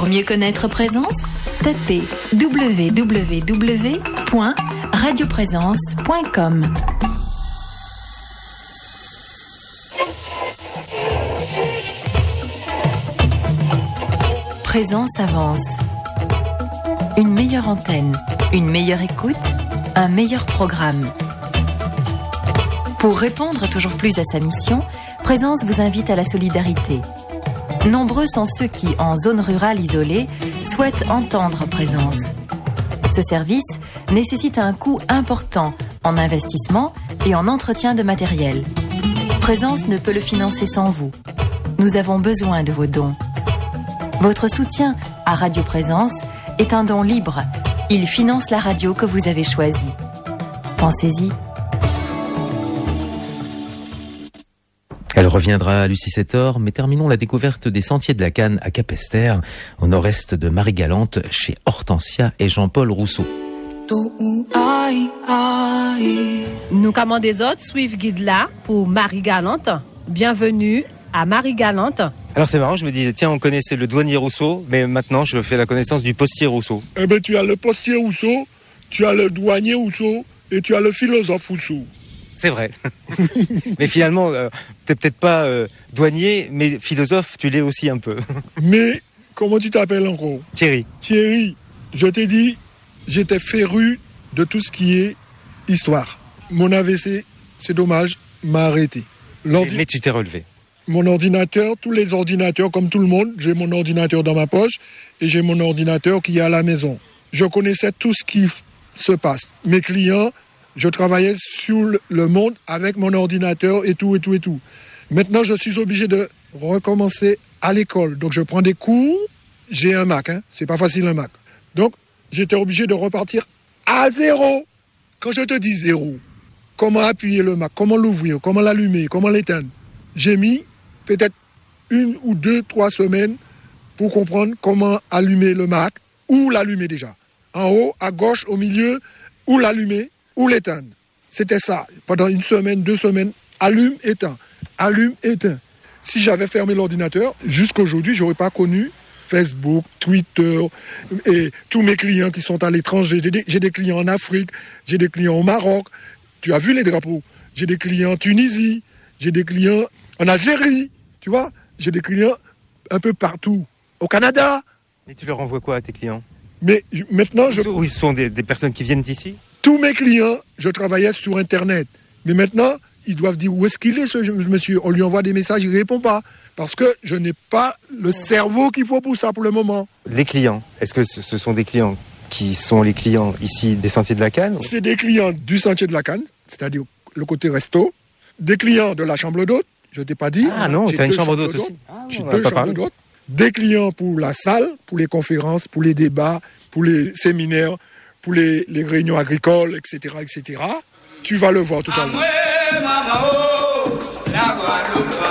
Pour mieux connaître Présence, tapez www.radioprésence.com. Présence avance. Une meilleure antenne, une meilleure écoute, un meilleur programme. Pour répondre toujours plus à sa mission, Présence vous invite à la solidarité. Nombreux sont ceux qui, en zone rurale isolée, souhaitent entendre Présence. Ce service nécessite un coût important en investissement et en entretien de matériel. Présence ne peut le financer sans vous. Nous avons besoin de vos dons. Votre soutien à Radio Présence est un don libre. Il finance la radio que vous avez choisie. Pensez-y. Elle reviendra, Lucie Sétor, mais terminons la découverte des sentiers de la Canne à Capesterre, au nord-est de Marie-Galante, chez Hortensia et Jean-Paul Rousseau. Nous, comme des autres, suivent guide là pour Marie-Galante. Bienvenue à Marie-Galante. Alors c'est marrant, je me disais, tiens, on connaissait le douanier Rousseau, mais maintenant je fais la connaissance du postier Rousseau. Eh bien, tu as le postier Rousseau, tu as le douanier Rousseau et tu as le philosophe Rousseau. C'est vrai. Mais finalement, t'es peut-être pas douanier, mais philosophe, tu l'es aussi un peu. Mais, comment tu t'appelles encore ? Thierry. Thierry, je t'ai dit, j'étais féru de tout ce qui est histoire. Mon AVC, c'est dommage, m'a arrêté. Mais tu t'es relevé. Mon ordinateur, tous les ordinateurs, comme tout le monde, j'ai mon ordinateur dans ma poche et j'ai mon ordinateur qui est à la maison. Je connaissais tout ce qui se passe. Mes clients, je travaillais sur le monde avec mon ordinateur et tout. Maintenant, je suis obligé de recommencer à l'école. Donc, je prends des cours. J'ai un Mac, c'est pas facile un Mac. Donc, j'étais obligé de repartir à zéro. Quand je te dis zéro, comment appuyer le Mac, comment l'ouvrir, comment l'allumer, comment l'éteindre. J'ai mis peut-être 1 ou 2, 3 semaines pour comprendre comment allumer le Mac, ou l'allumer déjà. En haut, à gauche, au milieu, ou l'allumer, ou l'éteindre. C'était ça. Pendant 1 semaine, 2 semaines, allume, éteins. Allume, éteins. Si j'avais fermé l'ordinateur, jusqu'aujourd'hui, j'aurais pas connu Facebook, Twitter, et tous mes clients qui sont à l'étranger. J'ai des clients en Afrique, j'ai des clients au Maroc. Tu as vu les drapeaux. J'ai des clients en Tunisie, j'ai des clients en Algérie, tu vois. J'ai des clients un peu partout. Au Canada. Et tu leur envoies quoi à tes clients ? Mais maintenant, Ou ils sont des personnes qui viennent d'ici ? Tous mes clients, je travaillais sur Internet. Mais maintenant, ils doivent dire où est-ce qu'il est ce monsieur. On lui envoie des messages, il ne répond pas. Parce que je n'ai pas le cerveau qu'il faut pour ça pour le moment. Les clients, est-ce que ce sont des clients qui sont les clients ici des Sentiers de la Canne ? C'est des clients du Sentier de la Canne, c'est-à-dire le côté resto. Des clients de la chambre d'hôte, je ne t'ai pas dit. Ah non, tu as une chambre d'hôte aussi. J'ai 2 chambres d'hôte. Des clients pour la salle, pour les conférences, pour les débats, pour les séminaires, pour les réunions agricoles, etc. Tu vas le voir tout à l'heure.